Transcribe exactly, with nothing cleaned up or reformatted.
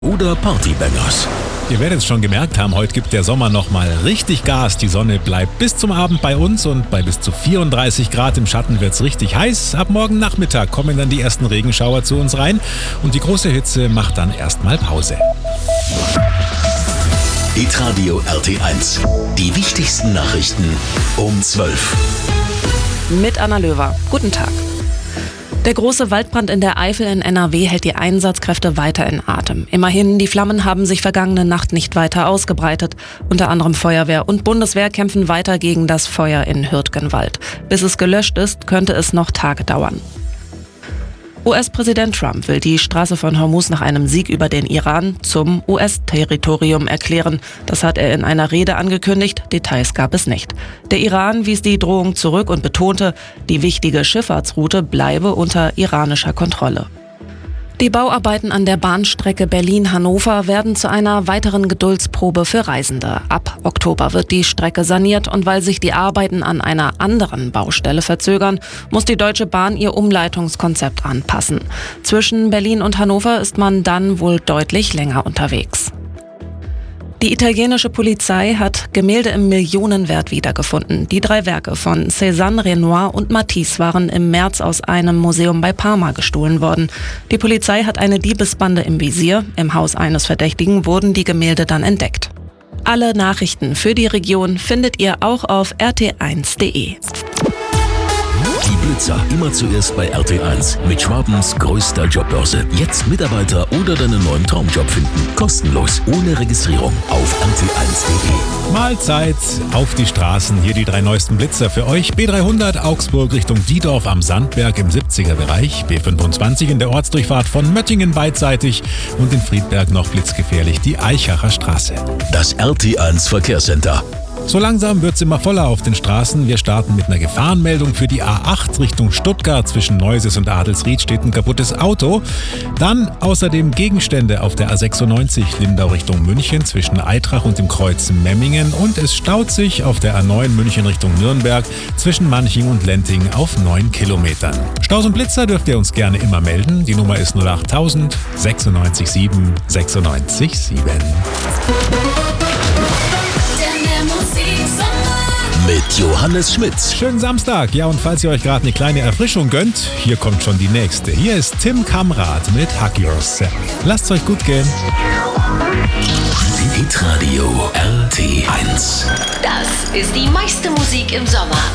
oder Partybangers. Ihr werdet es schon gemerkt haben, heute gibt der Sommer nochmal richtig Gas. Die Sonne bleibt bis zum Abend bei uns und bei bis zu vierunddreißig Grad im Schatten wird es richtig heiß. Ab morgen Nachmittag kommen dann die ersten Regenschauer zu uns rein und die große Hitze macht dann erstmal Pause. Hitradio R T eins. Die wichtigsten Nachrichten um zwölf. Mit Anna Löwer. Guten Tag. Der große Waldbrand in der Eifel in N R W hält die Einsatzkräfte weiter in Atem. Immerhin, die Flammen haben sich vergangene Nacht nicht weiter ausgebreitet. Unter anderem Feuerwehr und Bundeswehr kämpfen weiter gegen das Feuer in Hürtgenwald. Bis es gelöscht ist, könnte es noch Tage dauern. U S-Präsident Trump will die Straße von Hormuz nach einem Sieg über den Iran zum U S-Territorium erklären. Das hat er in einer Rede angekündigt, Details gab es nicht. Der Iran wies die Drohung zurück und betonte, die wichtige Schifffahrtsroute bleibe unter iranischer Kontrolle. Die Bauarbeiten an der Bahnstrecke Berlin-Hannover werden zu einer weiteren Geduldsprobe für Reisende. Ab Oktober wird die Strecke saniert und weil sich die Arbeiten an einer anderen Baustelle verzögern, muss die Deutsche Bahn ihr Umleitungskonzept anpassen. Zwischen Berlin und Hannover ist man dann wohl deutlich länger unterwegs. Die italienische Polizei hat Gemälde im Millionenwert wiedergefunden. Die drei Werke von Cézanne, Renoir und Matisse waren im März aus einem Museum bei Parma gestohlen worden. Die Polizei hat eine Diebesbande im Visier. Im Haus eines Verdächtigen wurden die Gemälde dann entdeckt. Alle Nachrichten für die Region findet ihr auch auf r t eins punkt d e. Die Blitzer immer zuerst bei R T eins mit Schwabens größter Jobbörse. Jetzt Mitarbeiter oder deinen neuen Traumjob finden. Kostenlos, ohne Registrierung auf r t eins punkt d e. Mahlzeit auf die Straßen. Hier die drei neuesten Blitzer für euch. B dreihundert Augsburg Richtung Diedorf am Sandberg im siebziger Bereich. B fünfundzwanzig in der Ortsdurchfahrt von Möttingen beidseitig. Und in Friedberg noch blitzgefährlich die Eichacher Straße. Das R T eins Verkehrscenter. So langsam wird's immer voller auf den Straßen. Wir starten mit einer Gefahrenmeldung für die A acht Richtung Stuttgart. Zwischen Neuses und Adelsried steht ein kaputtes Auto. Dann außerdem Gegenstände auf der A sechsundneunzig Lindau Richtung München zwischen Eitrach und dem Kreuz Memmingen. Und es staut sich auf der A neun München Richtung Nürnberg zwischen Manching und Lenting auf neun Kilometern. Staus und Blitzer dürft ihr uns gerne immer melden. Die Nummer ist null achttausend sechsundneunzig sieben sechsundneunzig sieben. Mit Johannes Schmitz. Schönen Samstag. Ja, und falls ihr euch gerade eine kleine Erfrischung gönnt, hier kommt schon die nächste. Hier ist Tim Kamrat mit Hug Yourself. Lasst's euch gut gehen. Hitradio R T eins. Das ist die meiste Musik im Sommer.